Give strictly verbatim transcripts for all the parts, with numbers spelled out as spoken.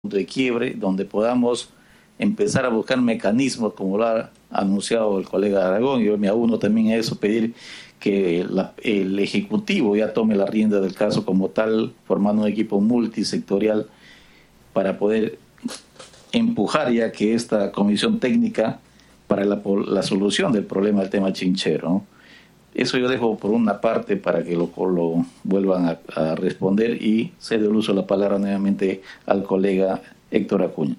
de quiebre, donde podamos empezar a buscar mecanismos, como lo ha anunciado el colega Aragón. Yo me auno también a eso, pedir que la, el Ejecutivo ya tome la rienda del caso como tal, formando un equipo multisectorial para poder empujar ya que esta comisión técnica para la, la solución del problema del tema chinchero, ¿no? Eso yo dejo por una parte para que lo, lo vuelvan a, a responder, y cedo el uso de la palabra nuevamente al colega Héctor Acuña.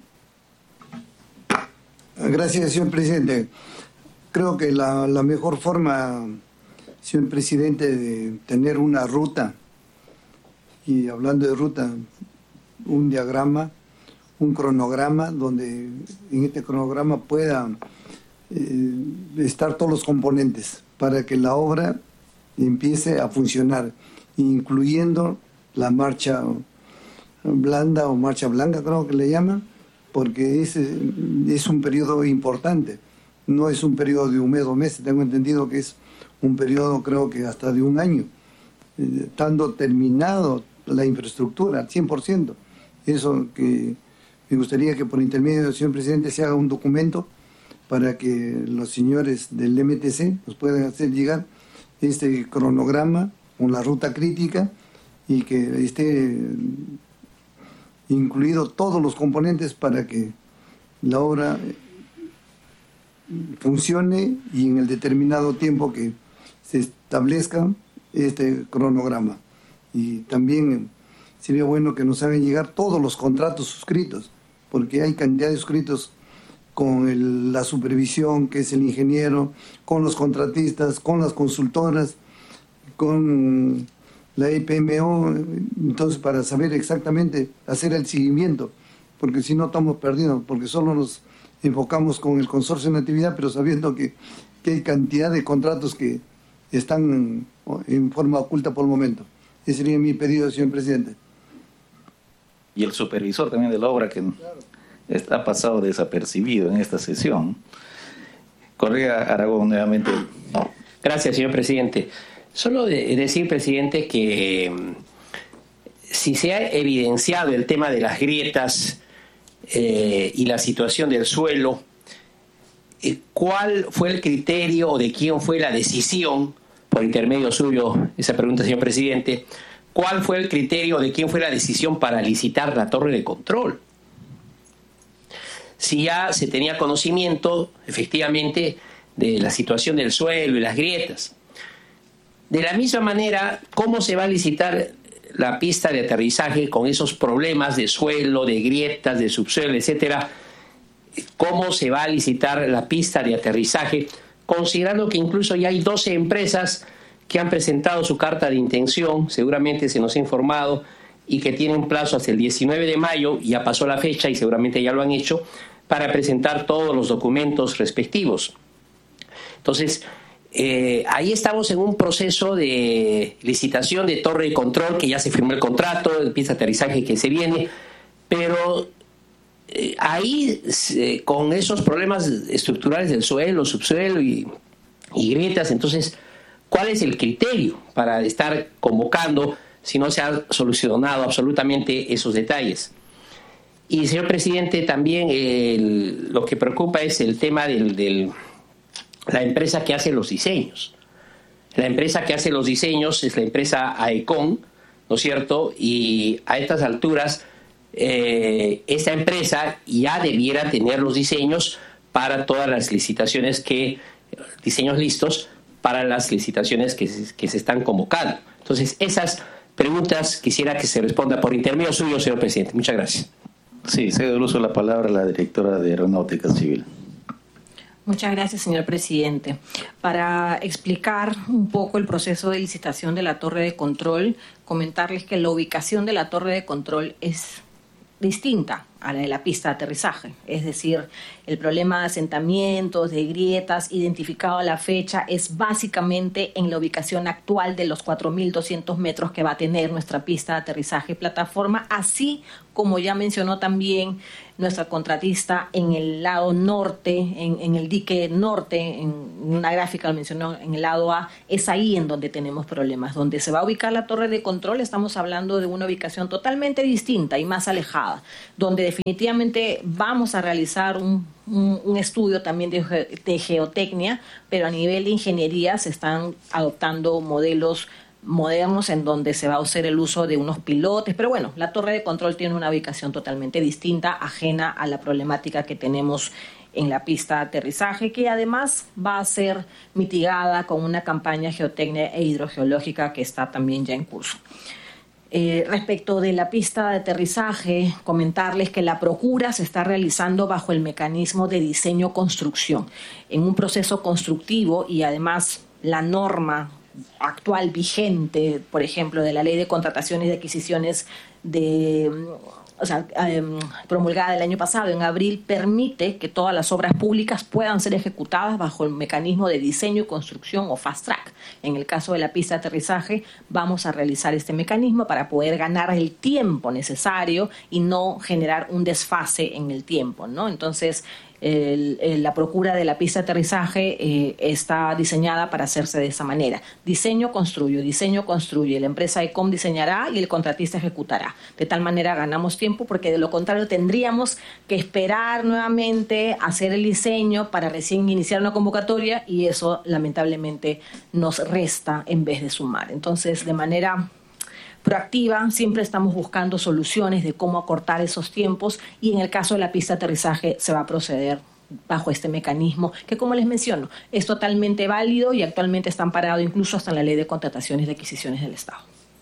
Gracias, señor presidente. Creo que la, la mejor forma, señor presidente, de tener una ruta, y hablando de ruta, un diagrama, un cronograma, donde en este cronograma puedan eh, estar todos los componentes para que la obra empiece a funcionar, incluyendo la marcha blanda o marcha blanca, creo que le llaman, porque es, es un periodo importante, no es un periodo de un mes o meses, tengo entendido que es un periodo, creo que hasta de un año, eh, estando terminado la infraestructura al cien por ciento. Eso que me gustaría que por intermedio del señor presidente se haga un documento para que los señores del M T C nos puedan hacer llegar este cronograma con la ruta crítica, y que esté incluido todos los componentes para que la obra funcione y en el determinado tiempo que se establezca este cronograma. Y también sería bueno que nos hagan llegar todos los contratos suscritos, porque hay cantidad de suscritos con el, la supervisión, que es el ingeniero, con los contratistas, con las consultoras, con la I P M O, entonces para saber exactamente, hacer el seguimiento, porque si no estamos perdidos, porque solo nos enfocamos con el consorcio de Natividad, pero sabiendo que, que hay cantidad de contratos que están en, en forma oculta por el momento. Ese sería mi pedido, señor presidente. Y el supervisor también de la obra, que claro, está pasado desapercibido en esta sesión. Colega Aragón, nuevamente. Gracias, señor presidente. Solo de decir, presidente, que si se ha evidenciado el tema de las grietas eh, y la situación del suelo, eh, ¿cuál fue el criterio o de quién fue la decisión, por intermedio suyo, esa pregunta, señor presidente, cuál fue el criterio de quién fue la decisión para licitar la torre de control? Si ya se tenía conocimiento, efectivamente, de la situación del suelo y las grietas. De la misma manera, ¿cómo se va a licitar la pista de aterrizaje con esos problemas de suelo, de grietas, de subsuelo, etcétera? ¿Cómo se va a licitar la pista de aterrizaje, considerando que incluso ya hay doce empresas que han presentado su carta de intención, seguramente se nos ha informado, y que tienen plazo hasta el diecinueve de mayo, ya pasó la fecha y seguramente ya lo han hecho, para presentar todos los documentos respectivos? Entonces, eh, ahí estamos en un proceso de licitación de torre de control, que ya se firmó el contrato, de pista de aterrizaje que se viene, pero eh, ahí eh, con esos problemas estructurales del suelo, subsuelo y, y grietas, entonces, ¿cuál es el criterio para estar convocando si no se han solucionado absolutamente esos detalles? Y, señor presidente, también el, lo que preocupa es el tema del, del la empresa que hace los diseños. La empresa que hace los diseños es la empresa AECON, ¿no es cierto? Y a estas alturas, eh, esta empresa ya debiera tener los diseños para todas las licitaciones que, diseños listos para las licitaciones que se, que se están convocando. Entonces, esas preguntas quisiera que se responda por intermedio suyo, señor presidente. Muchas gracias. Sí, cedo el uso de la palabra a la directora de Aeronáutica Civil. Muchas gracias, señor presidente. Para explicar un poco el proceso de licitación de la torre de control, comentarles que la ubicación de la torre de control es distinta a la de la pista de aterrizaje. Es decir, el problema de asentamientos, de grietas, identificado a la fecha, es básicamente en la ubicación actual de los cuatro mil doscientos metros que va a tener nuestra pista de aterrizaje y plataforma, así como ya mencionó también nuestra contratista en el lado norte, en, en el dique norte, en una gráfica lo mencionó, en el lado A, es ahí en donde tenemos problemas. Donde se va a ubicar la torre de control, estamos hablando de una ubicación totalmente distinta y más alejada, donde definitivamente vamos a realizar un, un, un estudio también de, de geotecnia, pero a nivel de ingeniería se están adoptando modelos modernos en donde se va a hacer el uso de unos pilotes, pero bueno, la torre de control tiene una ubicación totalmente distinta, ajena a la problemática que tenemos en la pista de aterrizaje, que además va a ser mitigada con una campaña geotecnia e hidrogeológica que está también ya en curso. Eh, respecto de la pista de aterrizaje, comentarles que la procura se está realizando bajo el mecanismo de diseño-construcción, en un proceso constructivo, y además la norma actual vigente, por ejemplo, de la Ley de Contrataciones y de Adquisiciones de, o sea, eh, promulgada el año pasado, en abril, permite que todas las obras públicas puedan ser ejecutadas bajo el mecanismo de diseño y construcción o fast track. En el caso de la pista de aterrizaje, vamos a realizar este mecanismo para poder ganar el tiempo necesario y no generar un desfase en el tiempo, ¿no? Entonces, El, el, la procura de la pista de aterrizaje eh, está diseñada para hacerse de esa manera. Diseño, construyo, diseño, construye. La empresa E C O M diseñará y el contratista ejecutará. De tal manera ganamos tiempo, porque de lo contrario tendríamos que esperar nuevamente a hacer el diseño para recién iniciar una convocatoria, y eso lamentablemente nos resta en vez de sumar. Entonces, de manera proactiva, siempre estamos buscando soluciones de cómo acortar esos tiempos, y en el caso de la pista de aterrizaje se va a proceder bajo este mecanismo que, como les menciono, es totalmente válido y actualmente está amparado incluso hasta en la Ley de Contrataciones y de Adquisiciones del Estado.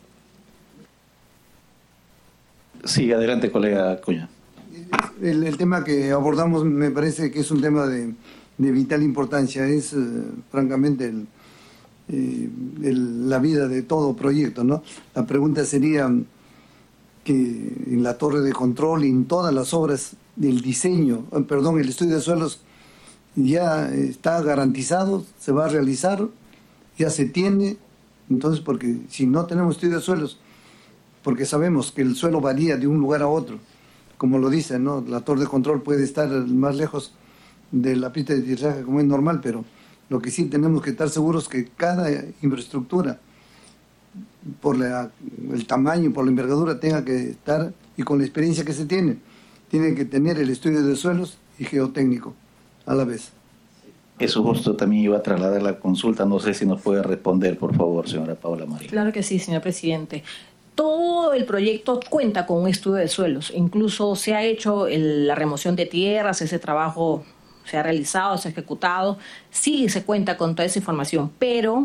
Sí, adelante, colega Acuña. El, el tema que abordamos me parece que es un tema de, de vital importancia. Es, eh, francamente, el El, la vida de todo proyecto, ¿no? La pregunta sería que en la torre de control y en todas las obras del diseño, perdón, el estudio de suelos ya está garantizado, se va a realizar, ya se tiene. Entonces, porque si no tenemos estudio de suelos, porque sabemos que el suelo varía de un lugar a otro, como lo dicen, ¿no? La torre de control puede estar más lejos de la pista de aterrizaje, como es normal, pero lo que sí tenemos que estar seguros que cada infraestructura, por la, el tamaño y por la envergadura, tenga que estar, y con la experiencia que se tiene, tiene que tener el estudio de suelos y geotécnico a la vez. Eso justo también iba a trasladar la consulta. No sé si nos puede responder, por favor, señora Paula María. Claro que sí, señor presidente. Todo el proyecto cuenta con un estudio de suelos. Incluso se ha hecho el, la remoción de tierras, ese trabajo se ha realizado, se ha ejecutado. Sí se cuenta con toda esa información, pero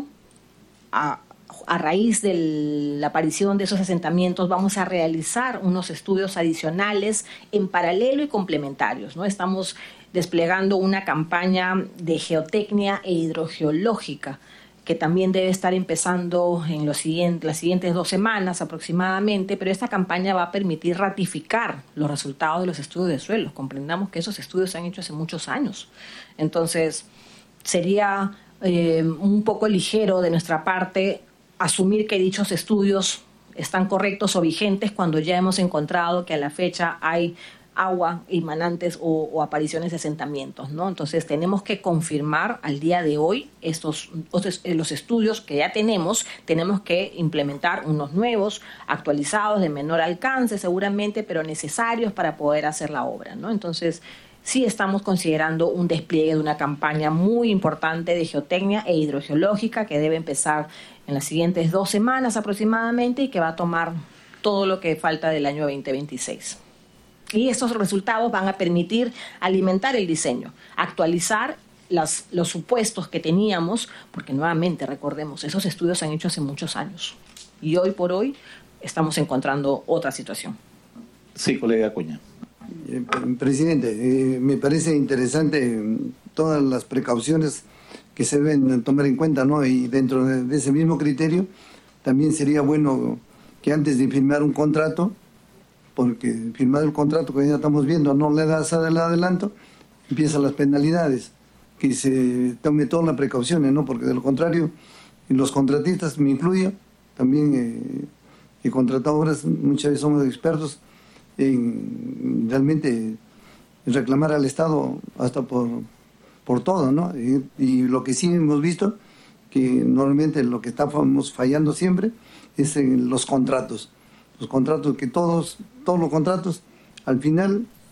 a, a raíz de la aparición de esos asentamientos vamos a realizar unos estudios adicionales en paralelo y complementarios, ¿no? Estamos desplegando una campaña de geotecnia e hidrogeológica que también debe estar empezando en los siguientes, las siguientes dos semanas aproximadamente, pero esta campaña va a permitir ratificar los resultados de los estudios de suelos. Comprendamos que esos estudios se han hecho hace muchos años. Entonces, sería eh, un poco ligero de nuestra parte asumir que dichos estudios están correctos o vigentes cuando ya hemos encontrado que a la fecha hay agua inmanentes o, o apariciones de asentamientos, ¿no? Entonces tenemos que confirmar al día de hoy estos los estudios que ya tenemos. Tenemos que implementar unos nuevos, actualizados, de menor alcance seguramente, pero necesarios para poder hacer la obra, ¿no? Entonces sí estamos considerando un despliegue de una campaña muy importante de geotecnia e hidrogeológica que debe empezar en las siguientes dos semanas aproximadamente y que va a tomar todo lo que falta del año veinte veintiséis. Y estos resultados van a permitir alimentar el diseño, actualizar las, los supuestos que teníamos, porque nuevamente recordemos, esos estudios se han hecho hace muchos años y hoy por hoy estamos encontrando otra situación. Sí, colega Acuña. Eh, presidente, eh, me parece interesante todas las precauciones que se deben tomar en cuenta, ¿no? Y dentro de, de ese mismo criterio, también sería bueno que antes de firmar un contrato, porque firmado el contrato que ya estamos viendo no le das el adelanto, empiezan las penalidades, que se tome todas las precauciones, ¿no? Porque de lo contrario, los contratistas, me incluyo, también eh, he contratado obras, muchas veces somos expertos en realmente reclamar al Estado hasta por, por todo, ¿no? Y, y lo que sí hemos visto, que normalmente lo que estamos fallando siempre es en los contratos. Los contratos que todos, todos los contratos, al final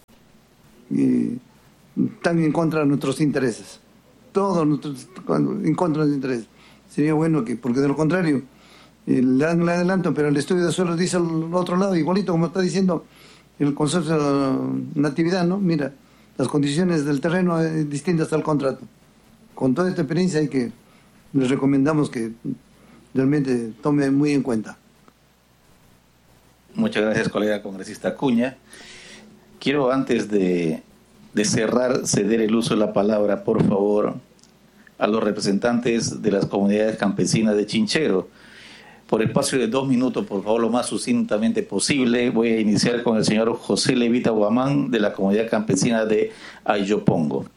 y están en contra de nuestros intereses. Todos nuestros, en contra de nuestros intereses. Sería bueno que, porque de lo contrario, eh, le dan el adelanto, pero el estudio de suelo dice al otro lado, igualito como está diciendo el consorcio de Natividad, ¿no? Mira, las condiciones del terreno es distintas al contrato. Con toda esta experiencia hay que, les recomendamos que realmente tome muy en cuenta. Muchas gracias, colega congresista Acuña. Quiero, antes de, de cerrar, ceder el uso de la palabra, por favor, a los representantes de las comunidades campesinas de Chinchero. Por espacio de dos minutos, por favor, lo más sucintamente posible. Voy a iniciar con el señor José Levita Guamán, de la comunidad campesina de Ayopongo.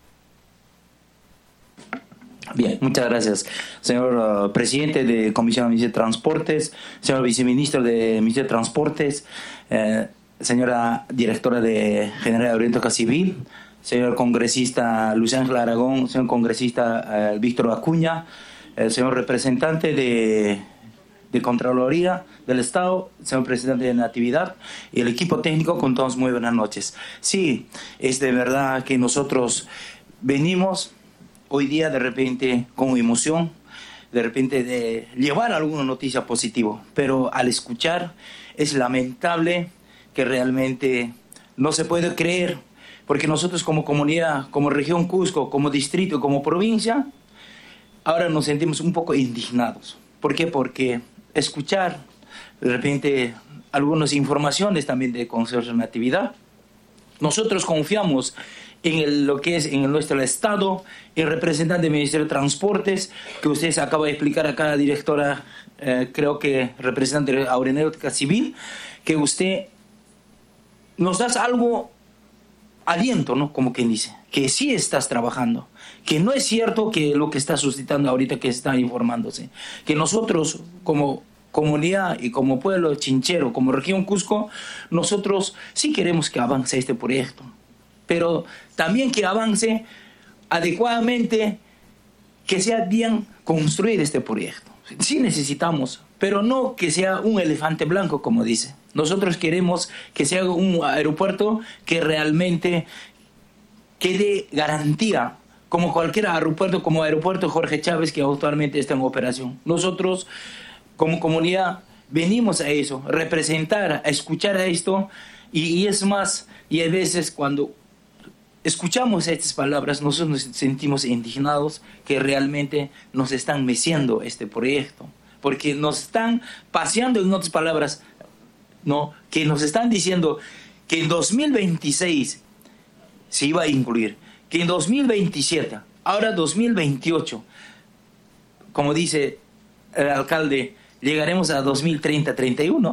Bien, muchas gracias, señor uh, presidente de Comisión de Ministerio de Transportes, señor viceministro de Ministerio de Transportes, eh, señora directora de General de Aeronáutica Civil, señor congresista Luis Ángel Aragón, señor congresista eh, Víctor Acuña, el señor representante de, de Contraloría del Estado, señor presidente de Natividad y el equipo técnico, con todos muy buenas noches. Sí, es de verdad que nosotros venimos hoy día de repente con emoción, de repente de llevar alguna noticia positiva, pero al escuchar es lamentable que realmente no se puede creer, porque nosotros como comunidad, como región Cusco, como distrito, como provincia, ahora nos sentimos un poco indignados. ¿Por qué? Porque escuchar de repente algunas informaciones también de Consorcio de Natividad, nosotros confiamos en el, lo que es en nuestro Estado, el representante del Ministerio de Transportes, que usted se acaba de explicar acá, directora, eh, creo que representante de Aeronáutica Civil, que usted nos da algo aliento, ¿no? Como quien dice, que sí estás trabajando, que no es cierto que lo que está suscitando ahorita, que está informándose, que nosotros como comunidad y como pueblo chinchero, como región Cusco, nosotros sí queremos que avance este proyecto, pero también que avance adecuadamente, que sea bien construido este proyecto. Sí necesitamos, pero no que sea un elefante blanco, como dice. Nosotros queremos que sea un aeropuerto que realmente quede garantía, como cualquier aeropuerto, como aeropuerto Jorge Chávez, que actualmente está en operación. Nosotros, como comunidad, venimos a eso, representar, a escuchar a esto, y, y es más, y a veces cuando escuchamos estas palabras, nosotros nos sentimos indignados que realmente nos están meciendo este proyecto, porque nos están paseando, en otras palabras, ¿no? Que nos están diciendo que en dos mil veintiséis se iba a incluir, que en dos mil veintisiete, ahora dos mil veintiocho, como dice el alcalde, llegaremos a dos mil treinta, treinta y uno,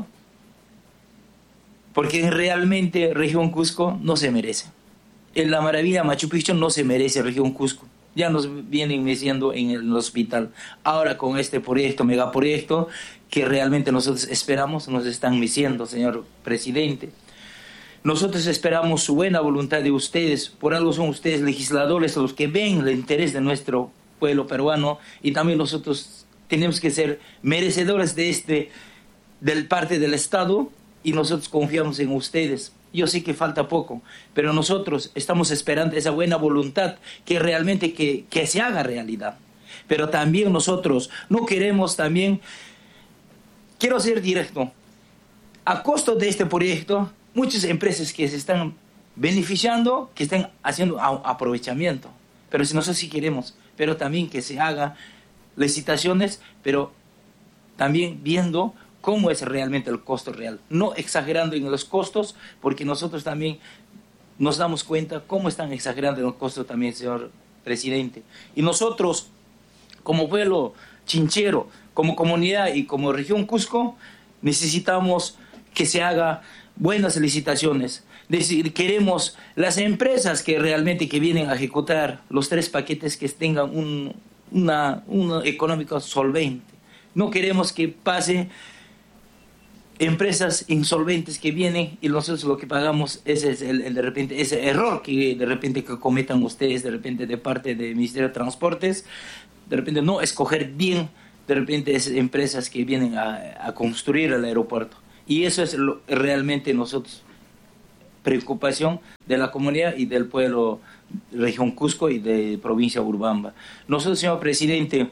porque realmente región Cusco no se merece. En la maravilla Machu Picchu no se merece región Cusco. Ya nos vienen meciendo en el hospital. Ahora con este proyecto, megaproyecto, que realmente nosotros esperamos, nos están meciendo, señor presidente. Nosotros esperamos su buena voluntad de ustedes. Por algo son ustedes legisladores los que ven el interés de nuestro pueblo peruano, y también nosotros tenemos que ser merecedores de este, del parte del Estado, y nosotros confiamos en ustedes. Yo sé que falta poco, pero nosotros estamos esperando esa buena voluntad que realmente que, que se haga realidad. Pero también nosotros no queremos también, quiero ser directo, a costo de este proyecto, muchas empresas que se están beneficiando, que están haciendo aprovechamiento. Pero si nosotros sí queremos, pero también que se haga licitaciones, pero también viendo cómo es realmente el costo real, no exagerando en los costos, porque nosotros también nos damos cuenta cómo están exagerando en los costos también, señor presidente. Y nosotros, como pueblo chinchero, como comunidad y como región Cusco, necesitamos que se haga buenas licitaciones. Decir, queremos las empresas que realmente que vienen a ejecutar los tres paquetes que tengan un una, un económico solvente. No queremos que pase empresas insolventes que vienen y nosotros lo que pagamos ese es el, el de repente ese error que de repente que cometan ustedes de repente de parte del Ministerio de Transportes, de repente no escoger bien de repente esas empresas que vienen a, a construir el aeropuerto. Y eso es lo realmente nosotros preocupación de la comunidad y del pueblo de región Cusco y de provincia Urubamba. Nosotros, señor presidente,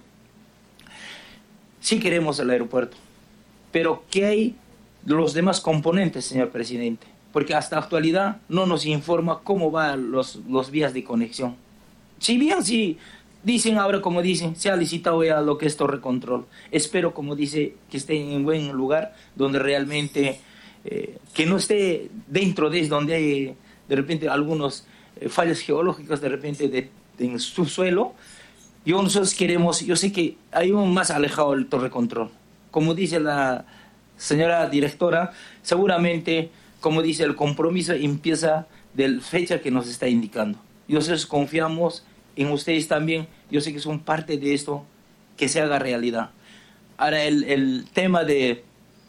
sí queremos el aeropuerto, pero ¿qué hay de los demás componentes, señor presidente? Porque hasta la actualidad no nos informa cómo van los, los vías de conexión. Si bien sí dicen ahora, como dicen, se ha licitado ya lo que es Torre Control. Espero, como dice, que esté en buen lugar, donde realmente, eh, que no esté dentro de donde hay de repente algunos eh, fallas geológicas, de repente de, de, en su suelo. Yo, nosotros queremos, yo sé que hay un más alejado del Torre Control. Como dice la señora directora, seguramente, como dice, el compromiso empieza de la fecha que nos está indicando. Nosotros confiamos en ustedes también, yo sé que son parte de esto, que se haga realidad. Ahora, el, el tema de,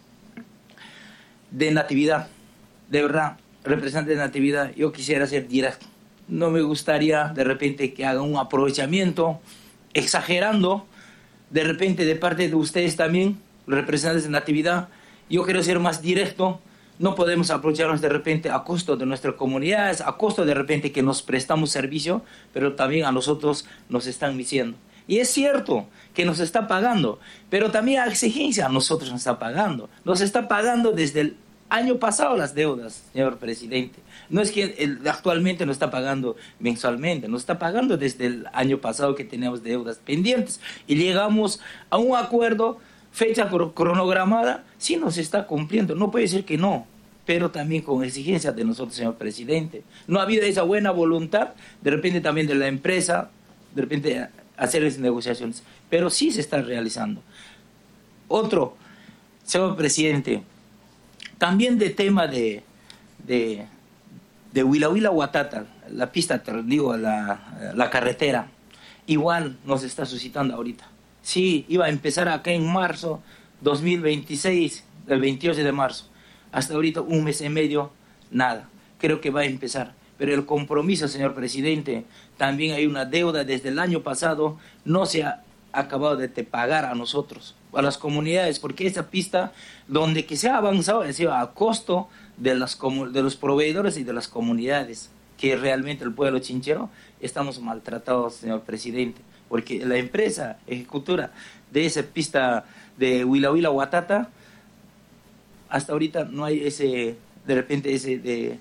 de Natividad, de verdad, representante de Natividad, yo quisiera ser directo. No me gustaría de repente que haga un aprovechamiento, exagerando, de repente de parte de ustedes también, representantes de Natividad. Yo quiero ser más directo. No podemos aprovecharnos de repente a costo de nuestras comunidades, a costo de repente que nos prestamos servicio, pero también a nosotros nos están diciendo. Y es cierto que nos está pagando, pero también a exigencia a nosotros nos está pagando. Nos está pagando desde el año pasado las deudas, señor presidente. No es que el, actualmente nos está pagando mensualmente, nos está pagando desde el año pasado que teníamos deudas pendientes. Y llegamos a un acuerdo, fecha cronogramada, sí nos está cumpliendo, no puede ser que no, pero también con exigencias de nosotros, señor presidente. No ha habido esa buena voluntad, de repente también de la empresa, de repente hacer esas negociaciones, pero sí se está realizando. Otro, señor presidente, también de tema de, de, de Huila Huila Huatata, la pista, digo, la, la carretera, igual nos está suscitando ahorita. Sí, iba a empezar acá en marzo dos mil veintiséis, el veintiocho de marzo. Hasta ahorita un mes y medio, nada. Creo que va a empezar. Pero el compromiso, señor presidente, también hay una deuda desde el año pasado, no se ha acabado de pagar a nosotros, a las comunidades, porque esa pista, donde que se ha avanzado, ha sido a costo de, las, de los proveedores y de las comunidades, que realmente el pueblo chinchero estamos maltratados, señor presidente. Porque la empresa ejecutora de esa pista de Huila Huila Huatata, hasta ahorita no hay ese, de repente, ese de,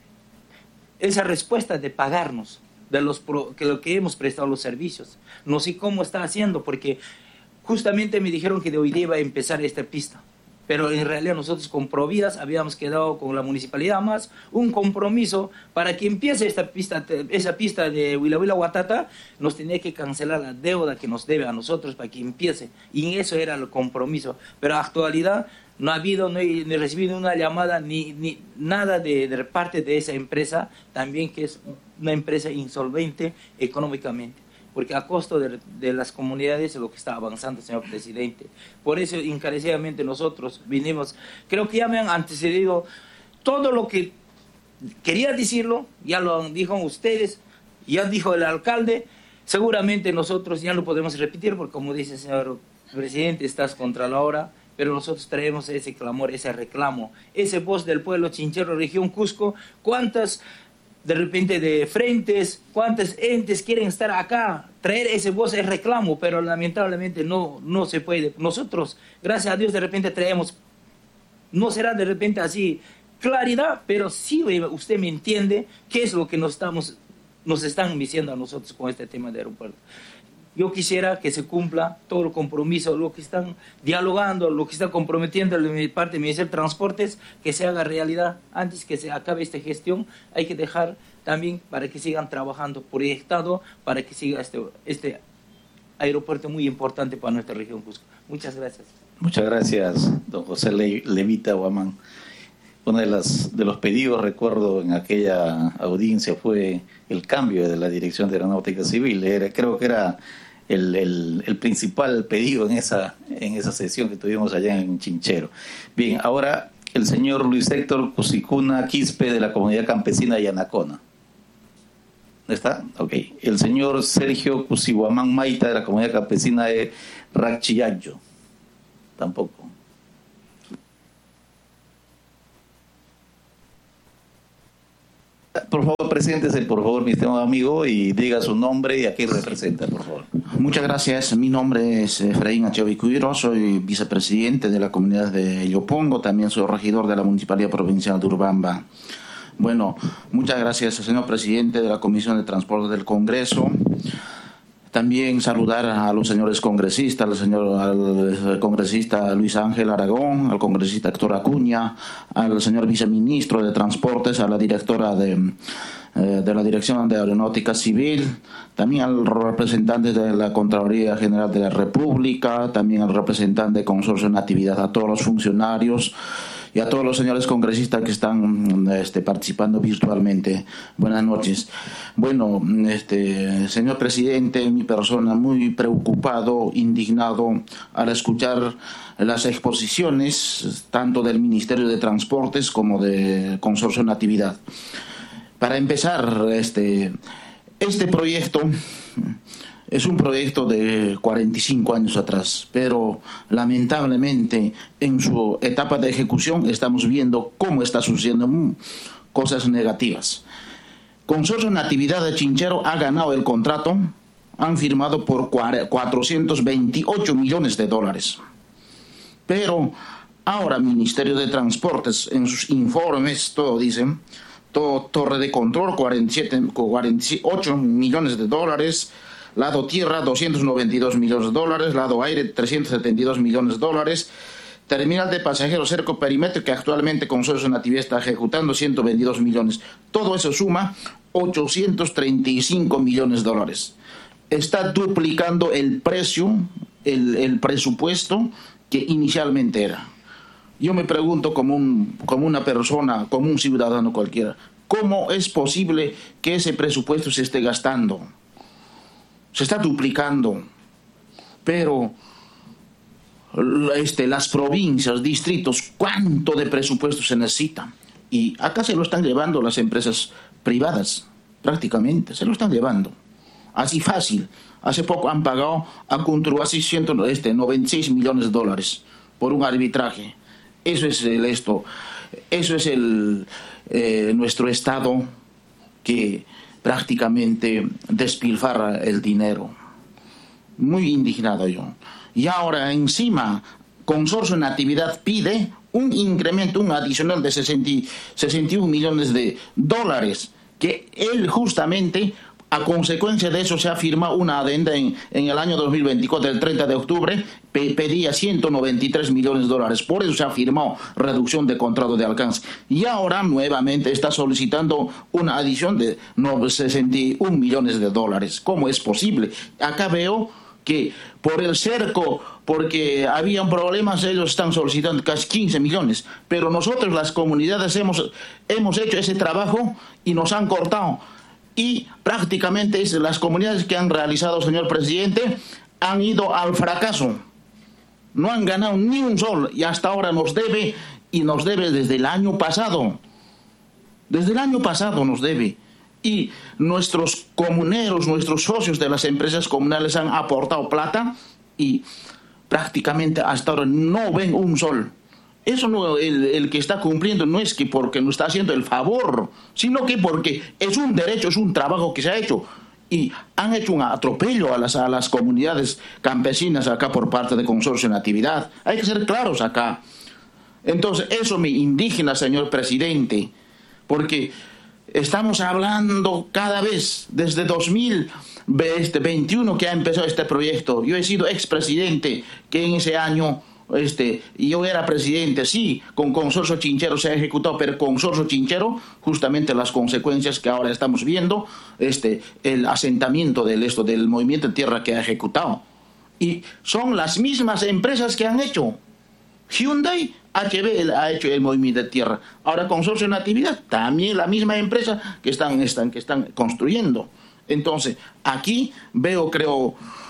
esa respuesta de pagarnos de los pro, que lo que hemos prestado los servicios. No sé cómo está haciendo, porque justamente me dijeron que de hoy día iba a empezar esta pista. Pero en realidad nosotros con Provías habíamos quedado con la municipalidad más un compromiso para que empiece esta pista, esa pista de Huila Huila Huatata, nos tenía que cancelar la deuda que nos debe a nosotros para que empiece. Y en eso era el compromiso. Pero en la actualidad no ha habido, no he, ni recibido una llamada ni, ni nada de, de parte de esa empresa, también que es una empresa insolvente económicamente. Porque a costo de, de las comunidades es lo que está avanzando, señor presidente. Por eso, encarecidamente, nosotros vinimos, creo que ya me han antecedido todo lo que quería decirlo, ya lo dijo ustedes, ya dijo el alcalde, seguramente nosotros ya lo podemos repetir, porque como dice el señor presidente, estás contra la hora, pero nosotros traemos ese clamor, ese reclamo, ese voz del pueblo chinchero, región Cusco, cuántas de repente de frentes, cuántos entes quieren estar acá, traer ese voz, ese reclamo, pero lamentablemente no, no se puede. Nosotros, gracias a Dios, de repente traemos, no será de repente así claridad, pero sí usted me entiende qué es lo que nos, estamos, nos están diciendo a nosotros con este tema de aeropuerto. Yo quisiera que se cumpla todo el compromiso, lo que están dialogando, lo que están comprometiendo de mi parte, Ministerio de Transportes, que se haga realidad antes que se acabe esta gestión. Hay que dejar también para que sigan trabajando proyectado, para que siga este, este aeropuerto muy importante para nuestra región Cusco. Muchas gracias. Muchas gracias, don José Le Levita Guamán. Uno de, las, de los pedidos, recuerdo, en aquella audiencia fue el cambio de la Dirección de Aeronáutica Civil. Era, creo que era el, el, el principal pedido en esa, en esa sesión que tuvimos allá en Chinchero. Bien, ahora el señor Luis Héctor Cusicuna Quispe, de la comunidad campesina de Yanacona. ¿No está? Ok. El señor Sergio Cusihuamán Maita, de la comunidad campesina de Rachillayo. Tampoco. Por favor, preséntese, por favor, mi estimado amigo, y diga su nombre y a quién representa, por favor. Muchas gracias. Mi nombre es Efraín Achevicuiro, soy vicepresidente de la comunidad de Yopongo, también soy regidor de la Municipalidad Provincial de Urubamba. Bueno, muchas gracias, señor presidente de la Comisión de Transporte del Congreso. También saludar a los señores congresistas, al señor al congresista Luis Ángel Aragón, al congresista Héctor Acuña, al señor viceministro de Transportes, a la directora de, eh, de la Dirección de Aeronáutica Civil, también al representante de la Contraloría General de la República, también al representante de Consorcio Natividad, a todos los funcionarios y a todos los señores congresistas que están este, participando virtualmente. Buenas noches. Bueno, este, señor presidente, mi persona muy preocupado, indignado al escuchar las exposiciones tanto del Ministerio de Transportes como del Consorcio Natividad. Para empezar, este, este proyecto es un proyecto de cuarenta y cinco años atrás, pero lamentablemente en su etapa de ejecución estamos viendo cómo está sucediendo cosas negativas. Consorcio Natividad de Chinchero ha ganado el contrato, han firmado por cuatrocientos veintiocho millones de dólares. Pero ahora Ministerio de Transportes en sus informes todo dicen, todo, torre de control cuarenta y siete, cuarenta y ocho millones de dólares, lado tierra doscientos noventa y dos millones de dólares, lado aire trescientos setenta y dos millones de dólares, terminal de pasajeros cerco perímetro que actualmente Consorcio Natividad está ejecutando ciento veintidós millones. Todo eso suma ochocientos treinta y cinco millones de dólares. Está duplicando el precio, el, el presupuesto que inicialmente era. Yo me pregunto como, un, como una persona, como un ciudadano cualquiera, ¿cómo es posible que ese presupuesto se esté gastando? Se está duplicando, pero este, las provincias, distritos, ¿cuánto de presupuesto se necesita? Y acá se lo están llevando las empresas privadas, prácticamente, se lo están llevando. Así fácil. Hace poco han pagado a Contruasi ciento noventa y seis millones de dólares por un arbitraje. Eso es el esto, eso es el eh, nuestro Estado que prácticamente despilfarra el dinero. Muy indignado yo. Y ahora encima Consorcio Natividad pide un incremento, un adicional de sesenta y uno millones de dólares, que él justamente, a consecuencia de eso, se ha firmado una adenda en, en el año dos mil veinticuatro, el treinta de octubre, pe, pedía ciento noventa y tres millones de dólares. Por eso se ha firmado reducción de contrato de alcance. Y ahora nuevamente está solicitando una adición de sesenta y uno millones de dólares. ¿Cómo es posible? Acá veo que por el cerco, porque habían problemas, ellos están solicitando casi quince millones. Pero nosotros, las comunidades, hemos, hemos hecho ese trabajo y nos han cortado. Y prácticamente es las comunidades que han realizado, señor presidente, han ido al fracaso. No han ganado ni un sol y hasta ahora nos debe, y nos debe desde el año pasado. Desde el año pasado nos debe. Y nuestros comuneros, nuestros socios de las empresas comunales han aportado plata y prácticamente hasta ahora no ven un sol. Eso no, el, el que está cumpliendo no es que porque nos está haciendo el favor, sino que porque es un derecho, es un trabajo que se ha hecho. Y han hecho un atropello a las, a las comunidades campesinas acá por parte de Consorcio Natividad. Hay que ser claros acá. Entonces, eso me indigna, señor presidente, porque estamos hablando cada vez desde dos mil veintiuno que ha empezado este proyecto. Yo he sido expresidente que en ese año... Este, yo era presidente, sí, con Consorcio Chinchero se ha ejecutado, pero Consorcio Chinchero, justamente las consecuencias que ahora estamos viendo, este, el asentamiento del, esto, del movimiento de tierra que ha ejecutado. Y son las mismas empresas que han hecho. Hyundai, H B ha hecho el movimiento de tierra. Ahora Consorcio Natividad, también la misma empresa que están, están, que están construyendo. Entonces, aquí veo, creo...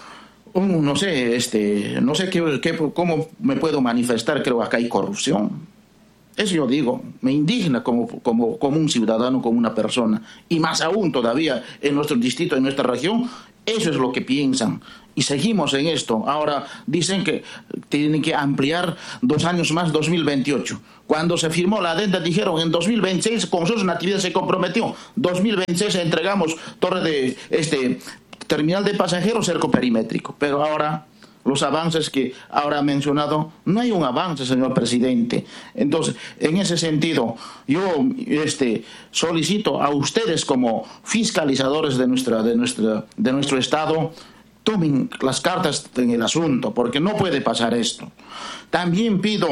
Un, no sé, este, no sé qué, qué, cómo me puedo manifestar, creo que acá hay corrupción. Eso yo digo, me indigna como, como, como un ciudadano, como una persona. Y más aún todavía en nuestro distrito, en nuestra región, Eso es lo que piensan. Y seguimos en esto. Ahora dicen que tienen que ampliar dos años más, dos mil veintiocho. Cuando se firmó la adenda dijeron en dos mil veintiséis, Consorcio Natividad se comprometió. dos mil veintiséis entregamos torre de este terminal de pasajeros cerco perimétrico. Pero ahora los avances que ahora ha mencionado, no hay un avance, señor presidente. Entonces, en ese sentido, yo este, solicito a ustedes como fiscalizadores de, nuestra, de, nuestra, de nuestro Estado, tomen las cartas en el asunto, porque no puede pasar esto. También pido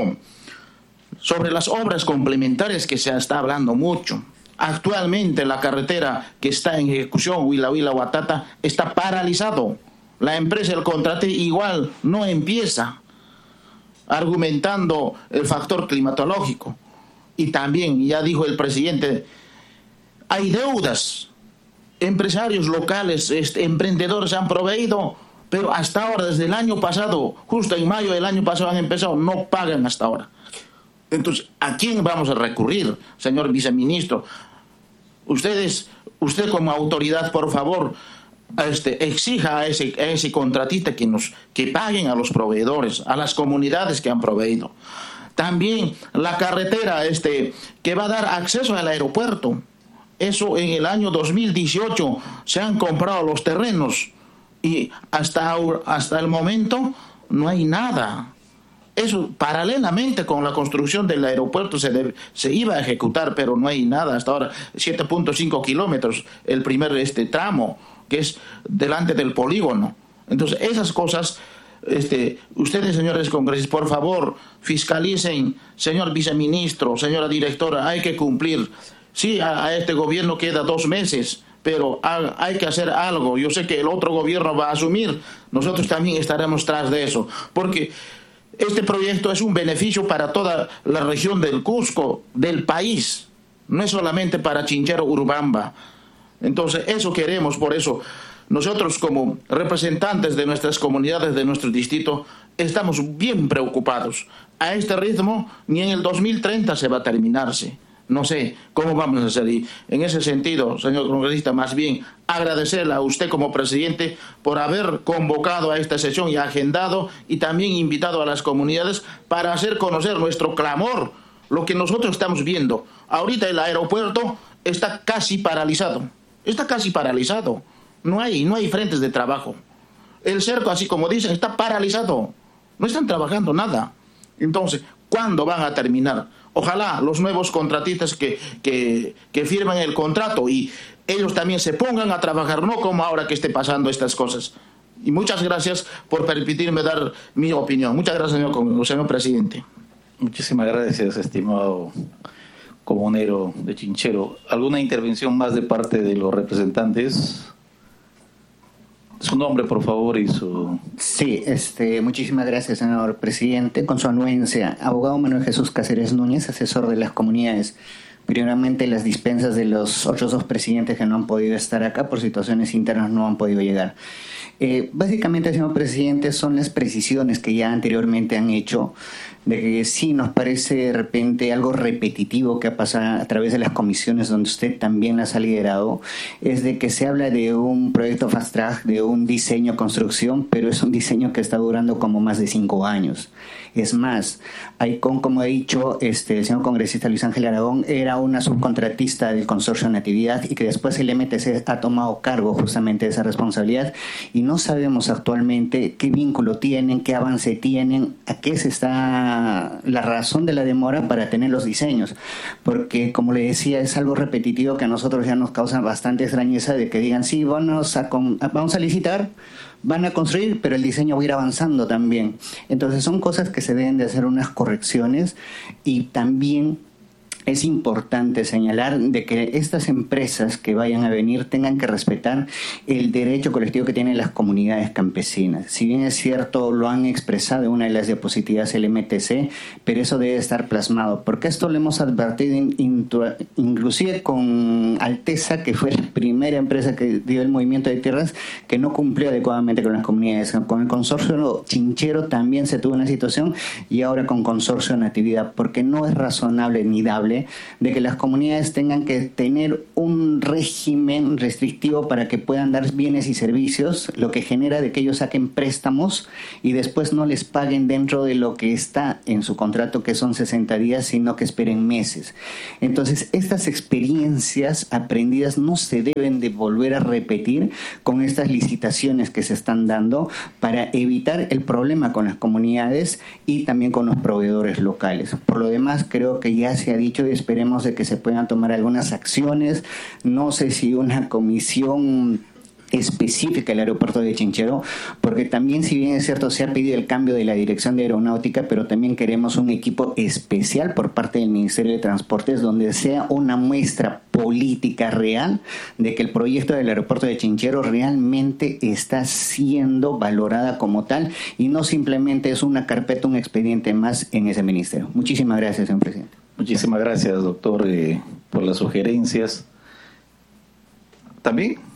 sobre las obras complementarias que se está hablando mucho. Actualmente la carretera que está en ejecución, Huila Huila Huatata, está paralizado. La empresa, el contrato igual no empieza, argumentando el factor climatológico. Y también, ya dijo el presidente, hay deudas. Empresarios locales, este, emprendedores han proveído, pero hasta ahora, desde el año pasado, justo en mayo del año pasado han empezado, no pagan hasta ahora. Entonces, ¿a quién vamos a recurrir, señor viceministro? Ustedes, usted como autoridad, por favor, este, exija a ese, a ese contratista que, nos, que paguen a los proveedores, a las comunidades que han proveído. También la carretera este, que va a dar acceso al aeropuerto. Eso en el año dos mil dieciocho se han comprado los terrenos y hasta, hasta el momento no hay nada. Eso paralelamente con la construcción del aeropuerto se, debe, se iba a ejecutar, pero no hay nada hasta ahora. siete punto cinco kilómetros el primer este tramo, que es delante del polígono. Entonces esas cosas, este, ustedes señores congresistas, por favor fiscalicen, señor viceministro, señora directora, hay que cumplir. Sí, a, a este gobierno queda dos meses, pero ha, hay que hacer algo. Yo sé que el otro gobierno va a asumir, nosotros también estaremos tras de eso, porque este proyecto es un beneficio para toda la región del Cusco, del país, no es solamente para Chinchero, Urubamba. Entonces, eso queremos, por eso nosotros como representantes de nuestras comunidades, de nuestro distrito, estamos bien preocupados. A este ritmo, ni en el dos mil treinta se va a terminarse. No sé cómo vamos a hacer. Y en ese sentido, señor congresista, más bien agradecerle a usted como presidente por haber convocado a esta sesión y agendado y también invitado a las comunidades para hacer conocer nuestro clamor, lo que nosotros estamos viendo. Ahorita el aeropuerto está casi paralizado, está casi paralizado. No hay, no hay frentes de trabajo. El cerco, así como dicen, está paralizado. No están trabajando nada. Entonces, ¿cuándo van a terminar? Ojalá los nuevos contratistas que, que, que firman el contrato y ellos también se pongan a trabajar, no como ahora que esté pasando estas cosas. Y muchas gracias por permitirme dar mi opinión. Muchas gracias, señor, señor presidente. Muchísimas gracias, estimado comunero de Chinchero. ¿Alguna intervención más de parte de los representantes? Su nombre, por favor, y su... Sí, este, muchísimas gracias, señor presidente. Con su anuencia, abogado Manuel Jesús Cáceres Núñez, asesor de las comunidades. Primeramente, las dispensas de los otros dos presidentes que no han podido estar acá por situaciones internas no han podido llegar. Eh, básicamente, señor presidente, son las precisiones que ya anteriormente han hecho de que sí nos parece de repente algo repetitivo que ha pasado a través de las comisiones donde usted también las ha liderado, es de que se habla de un proyecto fast track, de un diseño construcción, pero es un diseño que está durando como más de cinco años. Es más, AICON, como ha dicho este, el señor congresista Luis Ángel Aragón, era una subcontratista del Consorcio Natividad y que después el M T C ha tomado cargo justamente de esa responsabilidad y no sabemos actualmente qué vínculo tienen, qué avance tienen, a qué se está la razón de la demora para tener los diseños, porque como le decía es algo repetitivo que a nosotros ya nos causa bastante extrañeza de que digan sí, vamos a, con, vamos a licitar, van a construir, pero el diseño va a ir avanzando también. Entonces son cosas que se deben de hacer unas correcciones y también es importante señalar de que estas empresas que vayan a venir tengan que respetar el derecho colectivo que tienen las comunidades campesinas. Si bien es cierto, lo han expresado en una de las diapositivas el M T C, pero eso debe estar plasmado, porque esto lo hemos advertido in, in, inclusive con Alteza, que fue la primera empresa que dio el movimiento de tierras, que no cumplió adecuadamente con las comunidades. Con el consorcio Chinchero también se tuvo una situación y ahora con consorcio Natividad, porque no es razonable ni dable responsable de que las comunidades tengan que tener un régimen restrictivo para que puedan dar bienes y servicios, lo que genera de que ellos saquen préstamos y después no les paguen dentro de lo que está en su contrato, que son sesenta días, sino que esperen meses. Entonces, estas experiencias aprendidas no se deben de volver a repetir con estas licitaciones que se están dando para evitar el problema con las comunidades y también con los proveedores locales. Por lo demás, creo que ya se ha dicho y esperemos de que se puedan tomar algunas acciones. No sé si una comisión específica del aeropuerto de Chinchero, porque también, si bien es cierto, se ha pedido el cambio de la dirección de aeronáutica, pero también queremos un equipo especial por parte del Ministerio de Transportes donde sea una muestra política real de que el proyecto del aeropuerto de Chinchero realmente está siendo valorada como tal y no simplemente es una carpeta, un expediente más en ese ministerio. Muchísimas gracias, señor presidente. Muchísimas gracias, doctor, eh, por las sugerencias. También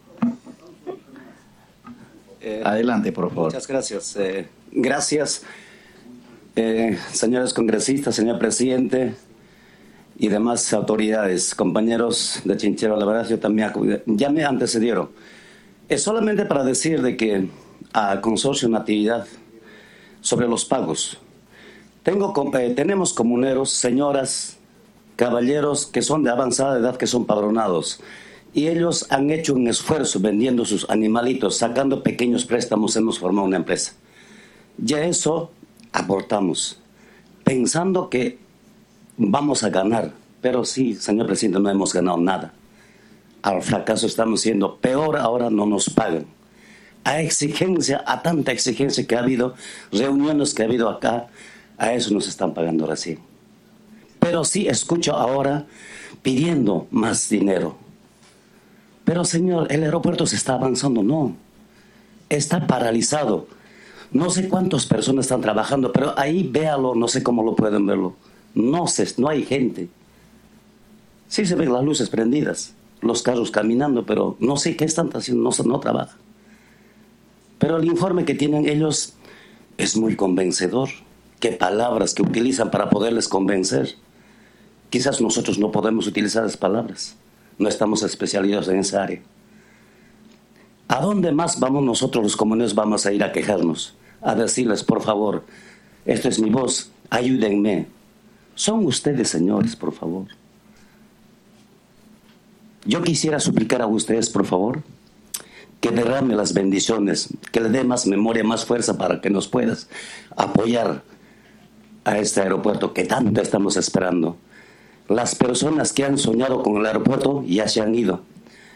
Eh, Adelante, por favor. Muchas gracias. Eh, gracias, eh, señores congresistas, señor presidente y demás autoridades, compañeros de Chinchero. La verdad, yo también ya me antecedieron. Es solamente para decir de que a Consorcio Natividad, sobre los pagos, tengo, eh, tenemos comuneros, señoras, caballeros que son de avanzada edad, que son padronados. Y ellos han hecho un esfuerzo vendiendo sus animalitos, sacando pequeños préstamos, hemos formado una empresa. Ya eso aportamos, pensando que vamos a ganar. Pero sí, señor presidente, no hemos ganado nada. Al fracaso estamos siendo peor, ahora no nos pagan. A exigencia, a tanta exigencia que ha habido, reuniones que ha habido acá, a eso nos están pagando recién. Pero sí escucho ahora pidiendo más dinero. Pero, señor, el aeropuerto se está avanzando. No, está paralizado. No sé cuántas personas están trabajando, pero ahí véalo, no sé cómo lo pueden verlo. No sé, no hay gente. Sí se ven las luces prendidas, los carros caminando, pero no sé qué están haciendo, no, no trabajan. Pero el informe que tienen ellos es muy convencedor. Qué palabras que utilizan para poderles convencer. Quizás nosotros no podemos utilizar esas palabras. No estamos especializados en esa área. ¿A dónde más vamos nosotros los comuneros vamos a ir a quejarnos? A decirles, por favor, esto es mi voz, ayúdenme. Son ustedes, señores, por favor. Yo quisiera suplicar a ustedes, por favor, que derrame las bendiciones, que le dé más memoria, más fuerza para que nos puedas apoyar a este aeropuerto que tanto estamos esperando. Las personas que han soñado con el aeropuerto ya se han ido.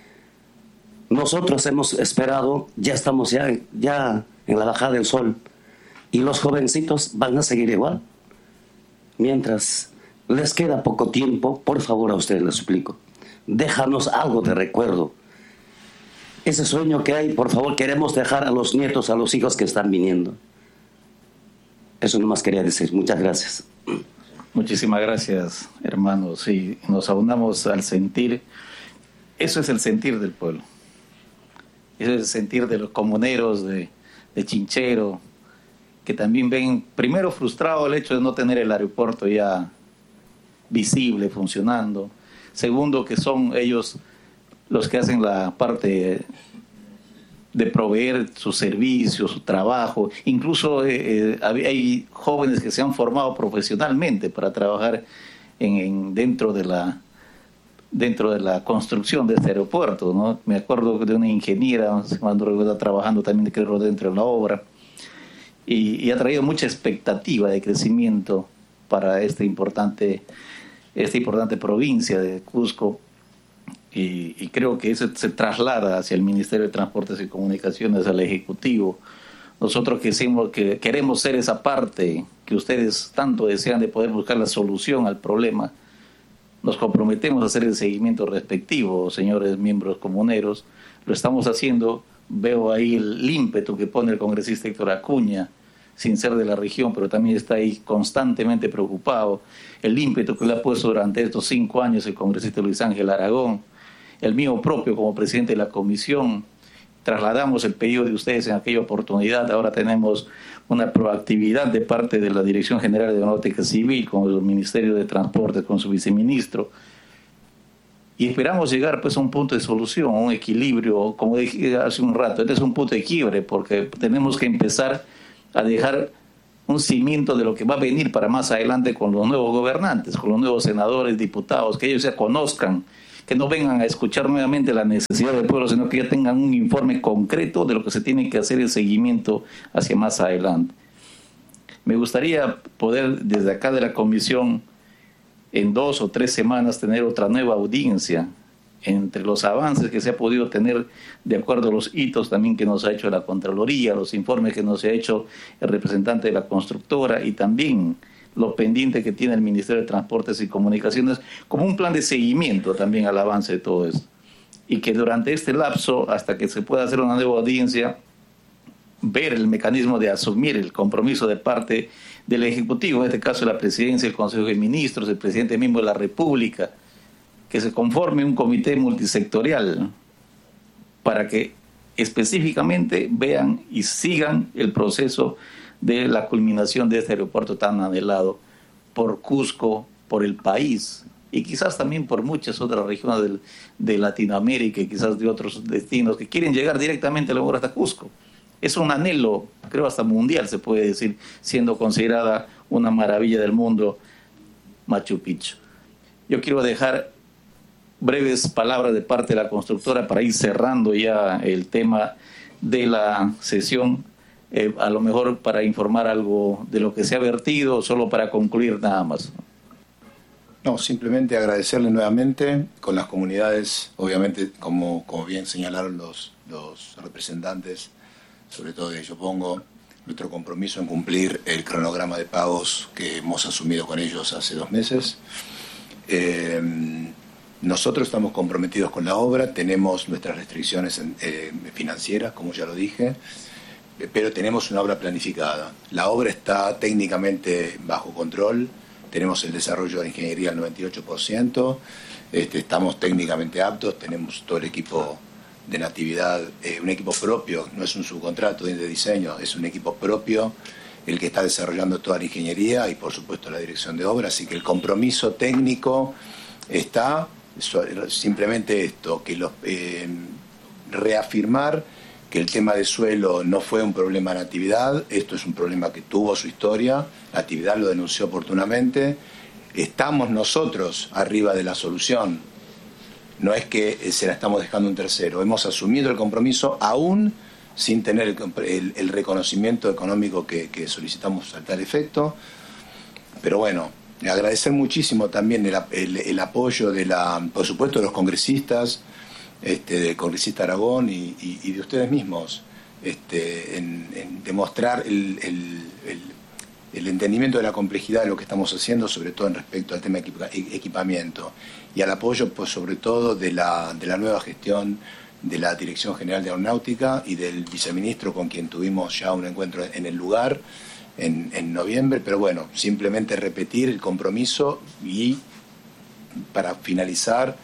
Nosotros hemos esperado, ya estamos ya, ya en la bajada del sol. Y los jovencitos van a seguir igual. Mientras les queda poco tiempo, por favor a ustedes les suplico, déjanos algo de recuerdo. Ese sueño que hay, por favor, queremos dejar a los nietos, a los hijos que están viniendo. Eso nomás quería decir. Muchas gracias. Muchísimas gracias, hermanos. Sí, nos aunamos al sentir. Eso es el sentir del pueblo. Eso es el sentir de los comuneros de, de Chinchero, que también ven, primero, frustrado el hecho de no tener el aeropuerto ya visible, funcionando. Segundo, que son ellos los que hacen la parte de proveer su servicio, su trabajo. Incluso eh, hay jóvenes que se han formado profesionalmente para trabajar en, en, dentro de la dentro de la construcción de este aeropuerto, ¿no? Me acuerdo de una ingeniera cuando está trabajando también, creo, dentro de la obra, y, y ha traído mucha expectativa de crecimiento para este importante, esta importante provincia de Cusco. Y, y creo que eso se traslada hacia el Ministerio de Transportes y Comunicaciones, al Ejecutivo. Nosotros que, decimos, que queremos ser esa parte que ustedes tanto desean de poder buscar la solución al problema, nos comprometemos a hacer el seguimiento respectivo, señores miembros comuneros. Lo estamos haciendo. Veo ahí el ímpetu que pone el congresista Héctor Acuña, sin ser de la región, pero también está ahí constantemente preocupado. El ímpetu que le ha puesto durante estos cinco años el congresista Luis Ángel Aragón, el mío propio como presidente de la comisión, trasladamos el pedido de ustedes en aquella oportunidad. Ahora tenemos una proactividad de parte de la Dirección General de Aeronáutica Civil, con el Ministerio de Transporte, con su viceministro, y esperamos llegar pues a un punto de solución, a un equilibrio, como dije hace un rato. Este es un punto de quiebre, porque tenemos que empezar a dejar un cimiento de lo que va a venir para más adelante con los nuevos gobernantes, con los nuevos senadores, diputados, que ellos ya conozcan, que no vengan a escuchar nuevamente la necesidad del pueblo, sino que ya tengan un informe concreto de lo que se tiene que hacer el seguimiento hacia más adelante. Me gustaría poder desde acá de la comisión en dos o tres semanas tener otra nueva audiencia entre los avances que se ha podido tener de acuerdo a los hitos también que nos ha hecho la Contraloría, los informes que nos ha hecho el representante de la constructora y también lo pendiente que tiene el Ministerio de Transportes y Comunicaciones, como un plan de seguimiento también al avance de todo esto. Y que durante este lapso, hasta que se pueda hacer una nueva audiencia, ver el mecanismo de asumir el compromiso de parte del Ejecutivo, en este caso la Presidencia, el Consejo de Ministros, el Presidente mismo de la República, que se conforme un comité multisectorial para que específicamente vean y sigan el proceso de la culminación de este aeropuerto tan anhelado por Cusco, por el país y quizás también por muchas otras regiones del, de Latinoamérica y quizás de otros destinos que quieren llegar directamente a lo mejor hasta Cusco. Es un anhelo, creo hasta mundial se puede decir, siendo considerada una maravilla del mundo Machu Picchu. Yo quiero dejar breves palabras de parte de la constructora para ir cerrando ya el tema de la sesión. Eh, a lo mejor para informar algo de lo que se ha vertido, solo para concluir nada más. No, simplemente agradecerle nuevamente con las comunidades, obviamente, como, como bien señalaron los, los representantes, sobre todo de Yo Pongo, nuestro compromiso en cumplir el cronograma de pagos que hemos asumido con ellos hace dos meses. Eh, nosotros estamos comprometidos con la obra, tenemos nuestras restricciones en, eh, financieras, como ya lo dije, pero tenemos una obra planificada. La obra está técnicamente bajo control, tenemos el desarrollo de ingeniería al noventa y ocho por ciento, este, estamos técnicamente aptos, tenemos todo el equipo de Natividad, eh, un equipo propio, no es un subcontrato de diseño, es un equipo propio el que está desarrollando toda la ingeniería y por supuesto la dirección de obra, así que el compromiso técnico está, simplemente esto, que los, eh, reafirmar que el tema de suelo no fue un problema de Natividad, esto es un problema que tuvo su historia, Natividad lo denunció oportunamente, estamos nosotros arriba de la solución, no es que se la estamos dejando a un tercero, hemos asumido el compromiso aún sin tener el, el, el reconocimiento económico que, que solicitamos a tal efecto, pero bueno, agradecer muchísimo también el, el, el apoyo de la, por supuesto, de los congresistas, Este, del congresista Aragón y, y, y de ustedes mismos, este, en, en demostrar el, el, el, el entendimiento de la complejidad de lo que estamos haciendo, sobre todo en respecto al tema de equipa, equipamiento, y al apoyo, pues, sobre todo de la, de la nueva gestión de la Dirección General de Aeronáutica y del viceministro con quien tuvimos ya un encuentro en el lugar en, en noviembre, pero bueno, simplemente repetir el compromiso y para finalizar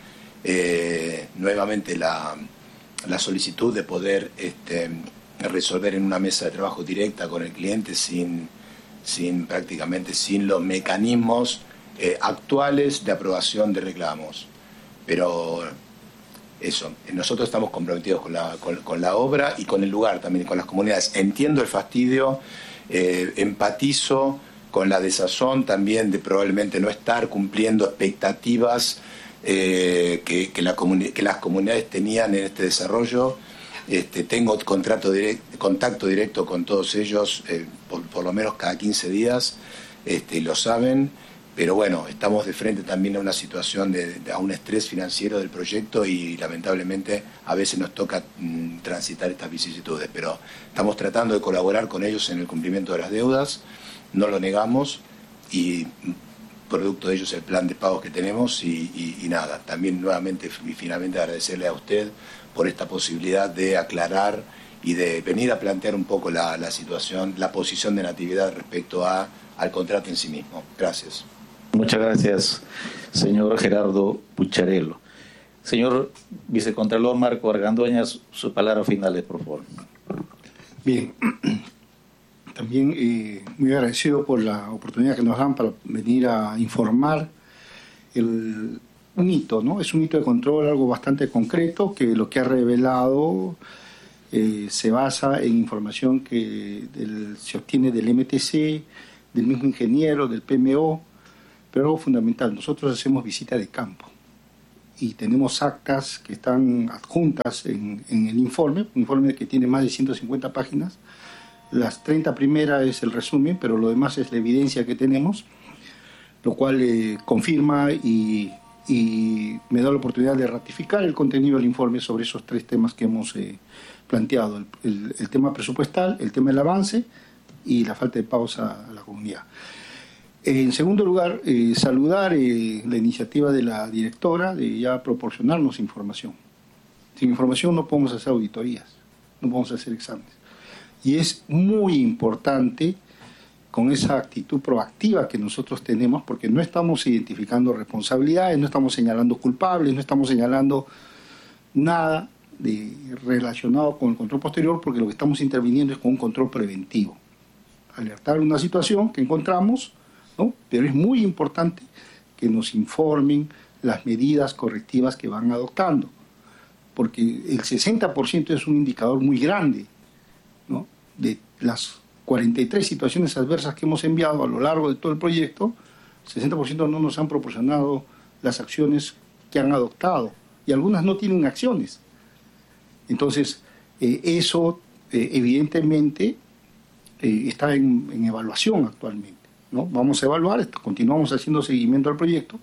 Eh, nuevamente la, la solicitud de poder este, resolver en una mesa de trabajo directa con el cliente sin, sin prácticamente sin los mecanismos eh, actuales de aprobación de reclamos. Pero eso, nosotros estamos comprometidos con la, con, con la obra y con el lugar también, con las comunidades. Entiendo el fastidio, eh, empatizo con la desazón también de probablemente no estar cumpliendo expectativas Eh, que, que, la que las comunidades tenían en este desarrollo. Este, tengo contrato direct, contacto directo con todos ellos, eh, por, por lo menos cada quince días, este, lo saben, pero bueno, estamos de frente también a una situación, de, de, a un estrés financiero del proyecto y lamentablemente a veces nos toca mm, transitar estas vicisitudes, pero estamos tratando de colaborar con ellos en el cumplimiento de las deudas, no lo negamos y producto de ellos el plan de pagos que tenemos y, y, y nada, también nuevamente y finalmente agradecerle a usted por esta posibilidad de aclarar y de venir a plantear un poco la, la situación, la posición de Natividad respecto a, al contrato en sí mismo. Gracias. Muchas gracias, señor Gerardo Pucharello. Señor Vicecontralor Marco Argandoña, sus palabras finales, por favor. Bien, también eh, muy agradecido por la oportunidad que nos dan para venir a informar el, un hito, ¿no? Es un hito de control, algo bastante concreto, que lo que ha revelado eh, se basa en información que del, se obtiene del M T C, del mismo ingeniero, del P M O, pero algo fundamental, nosotros hacemos visita de campo y tenemos actas que están adjuntas en, en el informe, un informe que tiene más de ciento cincuenta páginas. Las treinta primeras es el resumen, pero lo demás es la evidencia que tenemos, lo cual eh, confirma y, y me da la oportunidad de ratificar el contenido del informe sobre esos tres temas que hemos eh, planteado, el, el, el tema presupuestal, el tema del avance y la falta de pagos a, a la comunidad. En segundo lugar, eh, saludar eh, la iniciativa de la directora de ya proporcionarnos información. Sin información no podemos hacer auditorías, no podemos hacer exámenes. Y es muy importante con esa actitud proactiva que nosotros tenemos, porque no estamos identificando responsabilidades, no estamos señalando culpables, no estamos señalando nada de, relacionado con el control posterior, porque lo que estamos interviniendo es con un control preventivo. Alertar una situación que encontramos, ¿no? Pero es muy importante que nos informen las medidas correctivas que van adoptando, porque el sesenta por ciento es un indicador muy grande, ¿no? De las cuarenta y tres situaciones adversas que hemos enviado a lo largo de todo el proyecto, el sesenta por ciento no nos han proporcionado las acciones que han adoptado, y algunas no tienen acciones. Entonces, eh, eso eh, evidentemente eh, está en, en evaluación actualmente, ¿no? Vamos a evaluar, continuamos haciendo seguimiento al proyecto,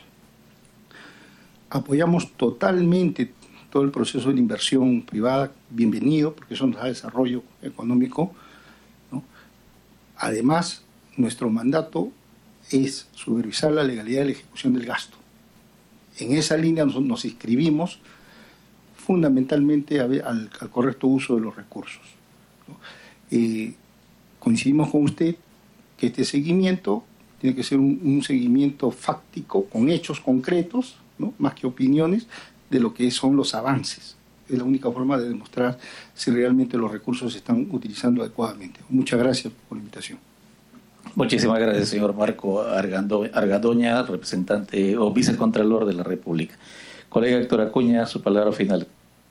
apoyamos totalmente todo el proceso de inversión privada, bienvenido, porque eso nos da desarrollo económico, ¿no? Además, nuestro mandato es supervisar la legalidad de la ejecución del gasto. En esa línea nos, nos inscribimos fundamentalmente a ver, al, al correcto uso de los recursos, ¿no? Eh, coincidimos con usted que este seguimiento tiene que ser un, un seguimiento fáctico, con hechos concretos, ¿no? Más que opiniones, de lo que son los avances. Es la única forma de demostrar si realmente los recursos se están utilizando adecuadamente. Muchas gracias por la invitación. Muchísimas gracias, señor Marco Argandoña, representante o vicecontralor de la República. Colega Héctor Acuña, su palabra final.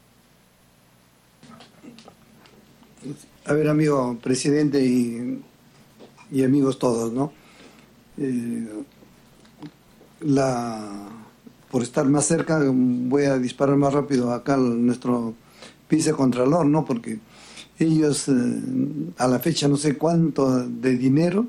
A ver, amigo presidente y, y amigos todos, ¿no? Eh, la... Por estar más cerca, voy a disparar más rápido acá a nuestro vicecontralor, ¿no? Porque ellos, eh, a la fecha, no sé cuánto de dinero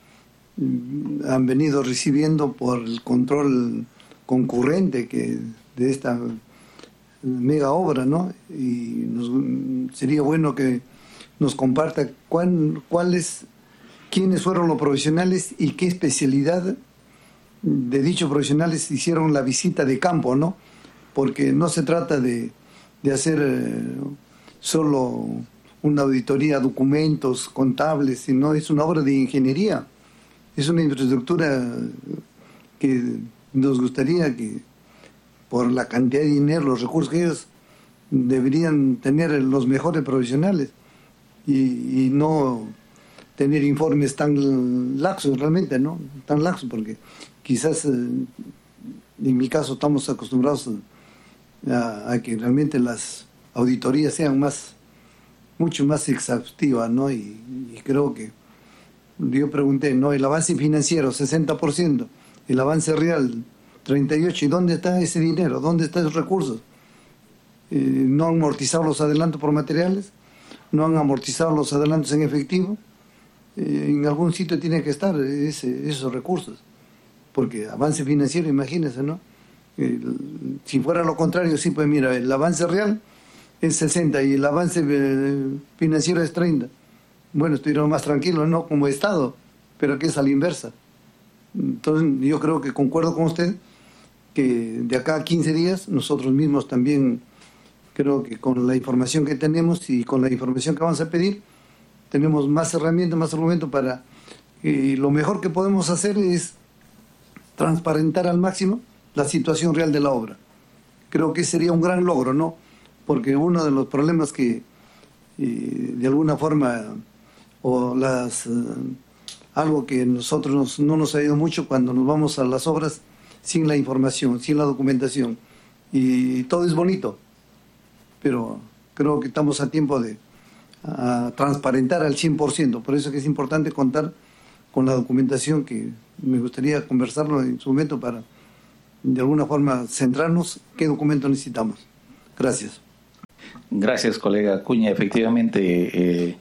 eh, han venido recibiendo por el control concurrente que de esta mega obra, ¿no? Y nos, sería bueno que nos comparta cuán, cuáles, quiénes fueron los profesionales y qué especialidad de dichos profesionales hicieron la visita de campo, ¿no? Porque no se trata de, de hacer eh, solo una auditoría, documentos contables, sino es una obra de ingeniería, es una infraestructura que nos gustaría que por la cantidad de dinero, los recursos que ellos deberían tener los mejores profesionales y, y no tener informes tan laxos realmente, ¿no? Tan laxos porque quizás, eh, en mi caso, estamos acostumbrados a, a que realmente las auditorías sean más, mucho más exhaustivas, ¿no? Y, y creo que yo pregunté, ¿no? El avance financiero, sesenta por ciento, el avance real, treinta y ocho por ciento, ¿y dónde está ese dinero? ¿Dónde están esos recursos? Eh, ¿No han amortizado los adelantos por materiales? ¿No han amortizado los adelantos en efectivo? Eh, en algún sitio tiene que estar ese, esos recursos. Porque avance financiero, imagínense, ¿no? El, si fuera lo contrario, sí, pues mira, el avance real es sesenta y el avance eh, financiero es treinta. Bueno, estuvieron más tranquilos, ¿no? Como Estado, pero que es a la inversa. Entonces, yo creo que concuerdo con usted que de acá a quince días, nosotros mismos también, creo que con la información que tenemos y con la información que vamos a pedir, tenemos más herramientas, más argumentos para... Y lo mejor que podemos hacer es transparentar al máximo la situación real de la obra. creo que sería un gran logro, ¿no? Porque uno de los problemas que eh, de alguna forma, o las... Eh, algo que nosotros nos, no nos ha ido mucho cuando nos vamos a las obras sin la información, sin la documentación. Y todo es bonito, pero creo que estamos a tiempo de a transparentar al cien por ciento. Por eso que es importante contar con la documentación, que me gustaría conversarlo en su momento para de alguna forma centrarnos qué documento necesitamos. Gracias. Gracias, colega Acuña. Efectivamente, eh,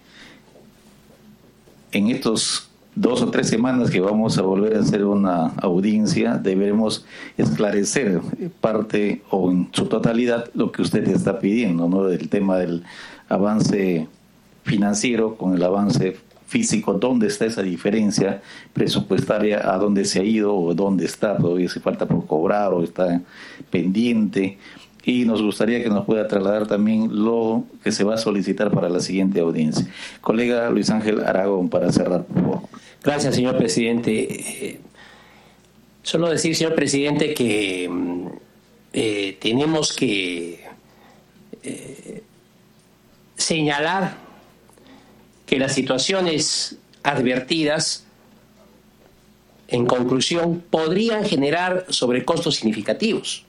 en estos dos o tres semanas que vamos a volver a hacer una audiencia, deberemos esclarecer parte o en su totalidad lo que usted está pidiendo, ¿no? Del tema del avance financiero con el avance físico, dónde está esa diferencia presupuestaria, a dónde se ha ido o dónde está, todavía se falta por cobrar o está pendiente. Y nos gustaría que nos pueda trasladar también lo que se va a solicitar para la siguiente audiencia. Colega Luis Ángel Aragón, para cerrar, por favor. Gracias, señor presidente. Eh, solo decir, señor presidente, que eh, tenemos que eh, señalar que las situaciones advertidas, en conclusión, podrían generar sobrecostos significativos.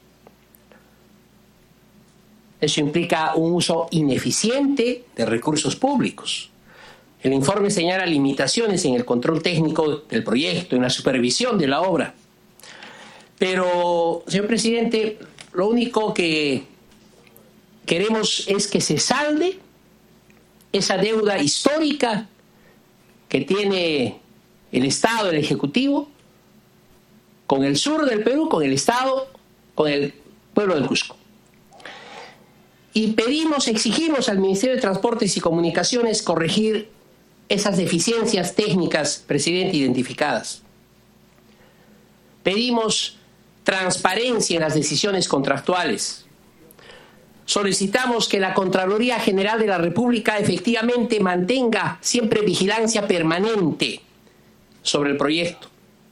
Eso implica un uso ineficiente de recursos públicos. El informe señala limitaciones en el control técnico del proyecto, en la supervisión de la obra. Pero, señor presidente, lo único que queremos es que se salde esa deuda histórica que tiene el Estado, el Ejecutivo, con el sur del Perú, con el Estado, con el pueblo del Cusco. Y pedimos, exigimos al Ministerio de Transportes y Comunicaciones corregir esas deficiencias técnicas, presidente, identificadas. Pedimos transparencia en las decisiones contractuales. Solicitamos que la Contraloría General de la República efectivamente mantenga siempre vigilancia permanente sobre el proyecto.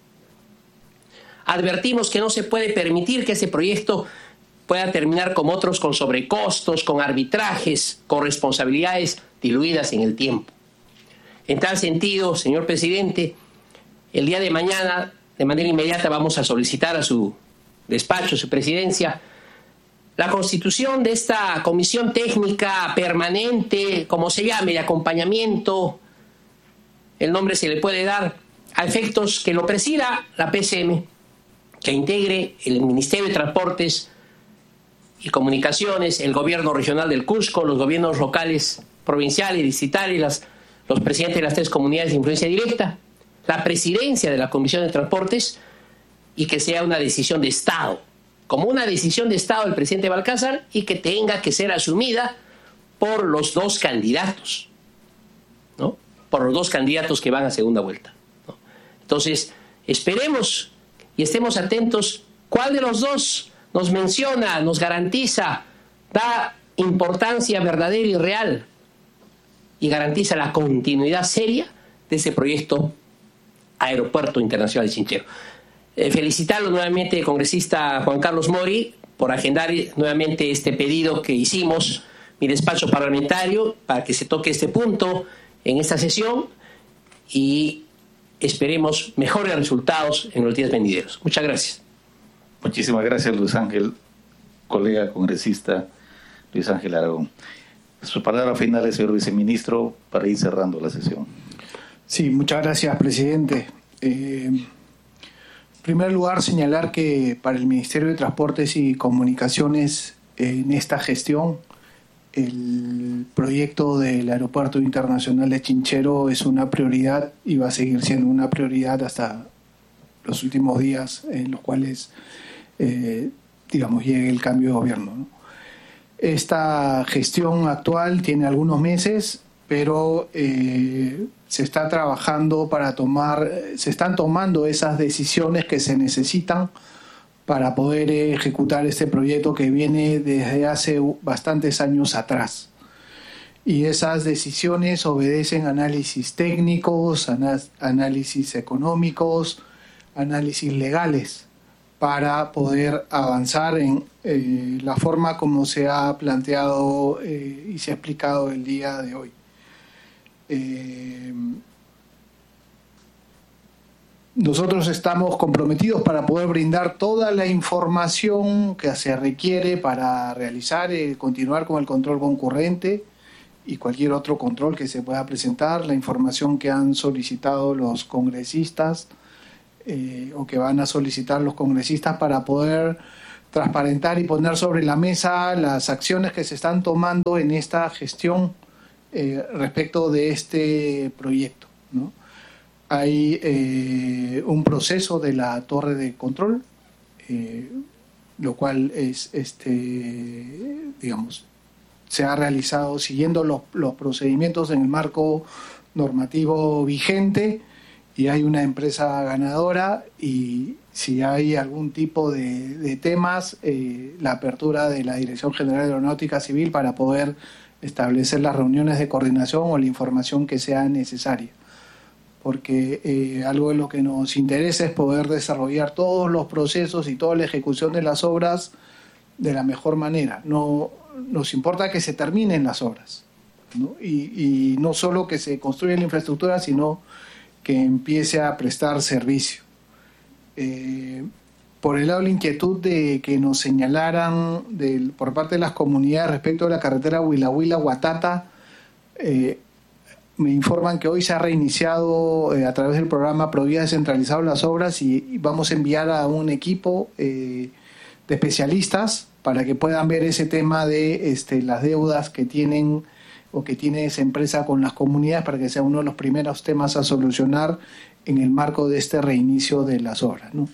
Advertimos que no se puede permitir que ese proyecto pueda terminar como otros, con sobrecostos, con arbitrajes, con responsabilidades diluidas en el tiempo. En tal sentido, señor presidente, el día de mañana, de manera inmediata, vamos a solicitar a su despacho, a su presidencia, la constitución de esta comisión técnica permanente, como se llame, de acompañamiento, el nombre se le puede dar, a efectos que lo presida la P C M, que integre el Ministerio de Transportes y Comunicaciones, el gobierno regional del Cusco, los gobiernos locales, provinciales, distritales, las, los presidentes de las tres comunidades de influencia directa, la presidencia de la Comisión de Transportes, y que sea una decisión de Estado, como una decisión de Estado del presidente Balcázar, y que tenga que ser asumida por los dos candidatos, ¿no? Por los dos candidatos que van a segunda vuelta, ¿no? Entonces, esperemos y estemos atentos cuál de los dos nos menciona, nos garantiza, da importancia verdadera y real y garantiza la continuidad seria de ese proyecto Aeropuerto Internacional de Chinchero. Eh, felicitarlo nuevamente, congresista Juan Carlos Mori, por agendar nuevamente este pedido que hicimos, mi despacho parlamentario, para que se toque este punto en esta sesión y esperemos mejores resultados en los días venideros. Muchas gracias. Muchísimas gracias, Luis Ángel, colega congresista Luis Ángel Aragón. Su palabra final, señor viceministro, para ir cerrando la sesión. Sí, muchas gracias, presidente. Eh, en primer lugar, señalar que para el Ministerio de Transportes y Comunicaciones, en esta gestión, el proyecto del Aeropuerto Internacional de Chinchero es una prioridad y va a seguir siendo una prioridad hasta los últimos días en los cuales, eh, digamos, llegue el cambio de gobierno, ¿no? Esta gestión actual tiene algunos meses, pero eh, se está trabajando para tomar, se están tomando esas decisiones que se necesitan para poder ejecutar este proyecto que viene desde hace bastantes años atrás. Y esas decisiones obedecen análisis técnicos, análisis económicos, análisis legales, para poder avanzar en eh, la forma como se ha planteado eh, y se ha explicado el día de hoy. Eh, nosotros estamos comprometidos para poder brindar toda la información que se requiere para realizar y continuar con el control concurrente y cualquier otro control que se pueda presentar, la información que han solicitado los congresistas eh, o que van a solicitar los congresistas para poder transparentar y poner sobre la mesa las acciones que se están tomando en esta gestión eh, respecto de este proyecto, ¿no? Hay eh, un proceso de la torre de control, eh, lo cual es, este, digamos, se ha realizado siguiendo los, los procedimientos en el marco normativo vigente, y hay una empresa ganadora, y si hay algún tipo de, de temas, eh, la apertura de la Dirección General de Aeronáutica Civil para poder establecer las reuniones de coordinación o la información que sea necesaria. Porque eh, algo de lo que nos interesa es poder desarrollar todos los procesos y toda la ejecución de las obras de la mejor manera. No nos importa que se terminen las obras, ¿no? Y, y no solo que se construya la infraestructura, sino que empiece a prestar servicio. Eh, por el lado de la inquietud de que nos señalaran del, por parte de las comunidades respecto a la carretera Huila Huila-Guatata, eh, me informan que hoy se ha reiniciado eh, a través del programa Provía descentralizado las obras, y, y vamos a enviar a un equipo eh, de especialistas para que puedan ver ese tema de este, las deudas que tienen o que tiene esa empresa con las comunidades, para que sea uno de los primeros temas a solucionar en el marco de este reinicio de las obras, ¿no?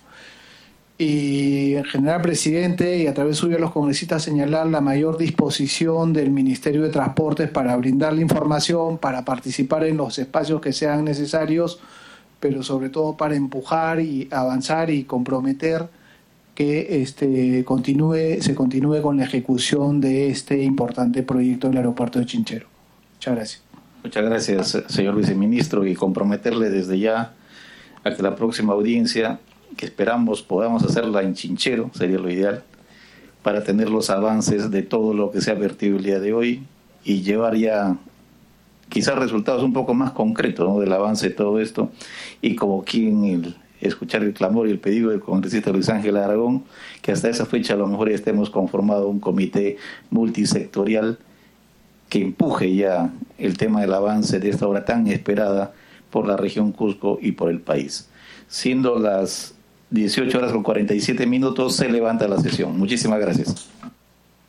Y en general, presidente, y a través suyo a los congresistas, señalar la mayor disposición del Ministerio de Transportes para brindar la información, para participar en los espacios que sean necesarios, pero sobre todo para empujar y avanzar y comprometer que este continúe, se continúe con la ejecución de este importante proyecto del aeropuerto de Chinchero. Muchas gracias. Muchas gracias, señor viceministro, y comprometerle desde ya a que la próxima audiencia, que esperamos podamos hacerla en Chinchero, sería lo ideal, para tener los avances de todo lo que se ha vertido el día de hoy y llevar ya quizás resultados un poco más concretos, ¿no?, del avance de todo esto, y como quien el, escuchar el clamor y el pedido del congresista Luis Ángel Aragón, que hasta esa fecha a lo mejor ya estemos conformado un comité multisectorial que empuje ya el tema del avance de esta obra tan esperada por la región Cusco y por el país. Siendo las dieciocho horas con cuarenta y siete minutos, se levanta la sesión. Muchísimas gracias.